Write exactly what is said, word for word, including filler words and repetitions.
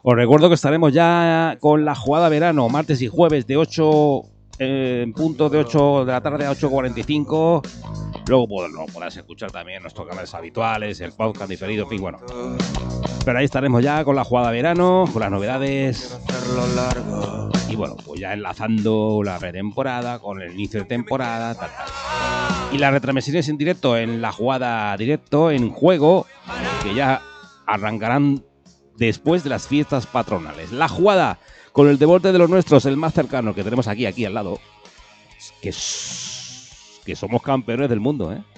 Os recuerdo que estaremos ya con la jugada verano, martes y jueves de ocho eh, en punto de ocho de la tarde a ocho cuarenta y cinco. Luego pues, lo podrás escuchar también en nuestros canales habituales, el podcast diferido, en fin, bueno. Pero ahí estaremos ya con la jugada verano, con las novedades. Y bueno, pues ya enlazando la pretemporada con el inicio de temporada, tal, tal. Y las retransmisiones en directo en la jugada directo, en juego, que ya arrancarán después de las fiestas patronales. La jugada con el deporte de los nuestros, el más cercano que tenemos aquí, aquí al lado, que, que somos campeones del mundo, ¿eh?